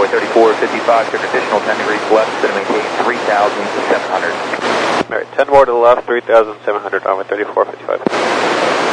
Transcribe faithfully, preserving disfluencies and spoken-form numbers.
thirty-four fifty-five, turn additional ten degrees left, then maintain three thousand seven hundred. Alright, ten more to the left, three thousand seven hundred, runway thirty-four fifty-five.